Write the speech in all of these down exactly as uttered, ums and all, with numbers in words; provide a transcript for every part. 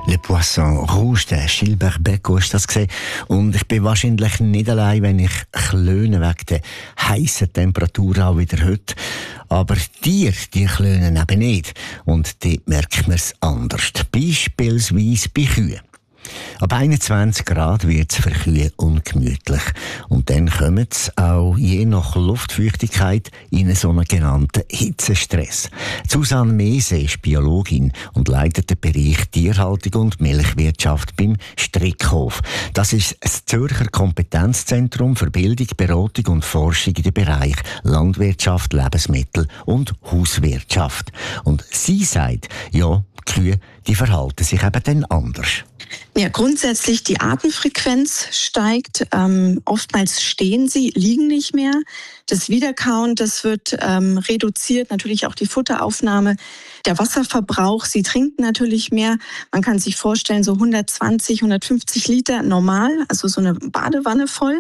Le Poisson Rouge, der Gilbert Bécaud ist das gesehen. Und ich bin wahrscheinlich nicht allein, wenn ich klöne wegen der heissen Temperatur auch wieder heute. Aber Tiere, die klönen eben nicht. Und dort merkt man es anders. Beispielsweise bei Kühen. Ab einundzwanzig Grad wird es für Kühe ungemütlich. Und dann kommen sie auch je nach Luftfeuchtigkeit in einen sogenannten Hitzestress. Susanne Mese ist Biologin und leitet den Bereich Tierhaltung und Milchwirtschaft beim Strickhof. Das ist das Zürcher Kompetenzzentrum für Bildung, Beratung und Forschung in den Bereich Landwirtschaft, Lebensmittel und Hauswirtschaft. Und sie sagt, ja, die Kühe, die verhalten sich eben dann anders. Ja, grundsätzlich die Atemfrequenz steigt. Ähm, oftmals stehen sie, liegen nicht mehr. Das Wiederkauen, das wird ähm, reduziert. Natürlich auch die Futteraufnahme, der Wasserverbrauch. Sie trinken natürlich mehr. Man kann sich vorstellen, so hundertzwanzig, hundertfünfzig Liter normal, also so eine Badewanne voll.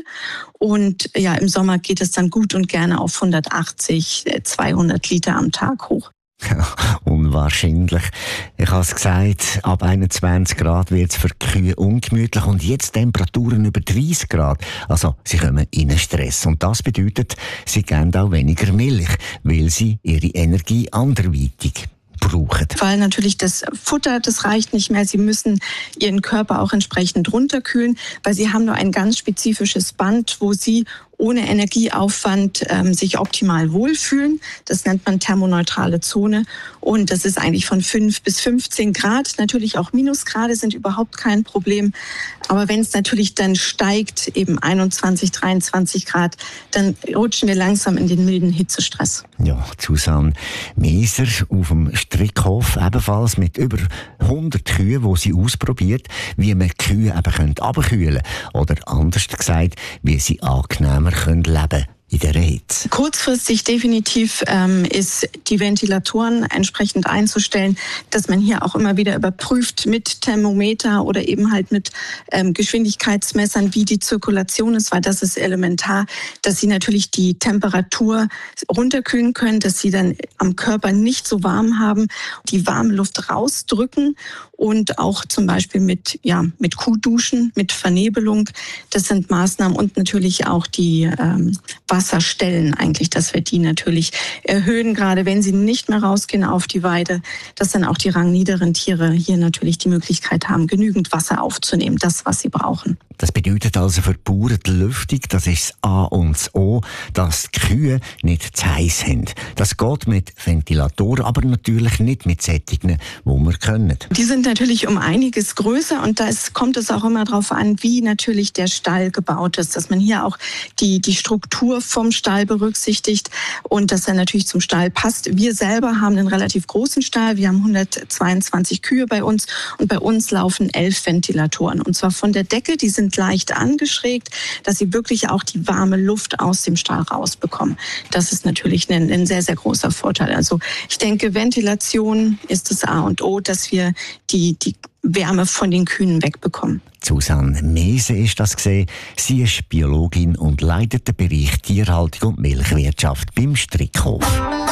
Und ja, im Sommer geht es dann gut und gerne auf hundertachtzig, zweihundert Liter am Tag hoch. Ja, unwahrscheinlich. Ich habe es gesagt, ab einundzwanzig Grad wird es für die Kühe ungemütlich und jetzt Temperaturen über dreißig Grad. Also sie kommen in einen Stress. Und das bedeutet, sie geben auch weniger Milch, weil sie ihre Energie anderweitig brauchen. Weil natürlich das Futter, das reicht nicht mehr. Sie müssen ihren Körper auch entsprechend runterkühlen, weil sie haben nur ein ganz spezifisches Band, wo sie ohne Energieaufwand ähm, sich optimal wohlfühlen. Das nennt man thermoneutrale Zone. Und das ist eigentlich von fünf bis fünfzehn Grad. Natürlich auch Minusgrade sind überhaupt kein Problem. Aber wenn es natürlich dann steigt, eben einundzwanzig, dreiundzwanzig Grad, dann rutschen wir langsam in den milden Hitzestress. Ja, Susanne Meser auf dem Strickhof, ebenfalls mit über hundert Kühen, die sie ausprobiert, wie man Kühe eben runterkühlen können. Oder anders gesagt, wie sie angenehmer können leben in der Hitze. Kurzfristig definitiv ähm, ist die Ventilatoren entsprechend einzustellen, dass man hier auch immer wieder überprüft mit Thermometer oder eben halt mit ähm, Geschwindigkeitsmessern, wie die Zirkulation ist, weil das ist elementar, dass sie natürlich die Temperatur runterkühlen können, dass sie dann am Körper nicht so warm haben, die warme Luft rausdrücken und auch zum Beispiel mit, ja, mit Kuhduschen, mit Vernebelung. Das sind Maßnahmen und natürlich auch die ähm, Wasserstellen eigentlich, dass wir die natürlich erhöhen, gerade wenn sie nicht mehr rausgehen auf die Weide, dass dann auch die rangniederen Tiere hier natürlich die Möglichkeit haben, genügend Wasser aufzunehmen, das, was sie brauchen. Das bedeutet also für die Bauern die Lüftung, das ist das A und das O, dass die Kühe nicht zu heiß haben. Das geht mit Ventilatoren, aber natürlich nicht mit Sättigen, die wir können. Die sind natürlich um einiges größer und da ist, kommt es auch immer darauf an, wie natürlich der Stall gebaut ist, dass man hier auch die, die Struktur vom Stall berücksichtigt und dass er natürlich zum Stall passt. Wir selber haben einen relativ großen Stall, wir haben hundertzweiundzwanzig Kühe bei uns und bei uns laufen elf Ventilatoren und zwar von der Decke, die sind leicht angeschrägt, dass sie wirklich auch die warme Luft aus dem Stall rausbekommen. Das ist natürlich ein, ein sehr, sehr großer Vorteil. Also ich denke, Ventilation ist das A und O, dass wir die, die Wärme von den Kühen wegbekommen. Susanne Mese ist das gesehen. Sie ist Biologin und leitet den Bereich Tierhaltung und Milchwirtschaft beim Strickhof.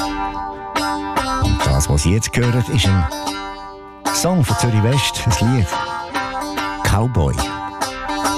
Und das, was Sie jetzt hören, ist ein Song von Zürich West, ein Lied. Cowboy.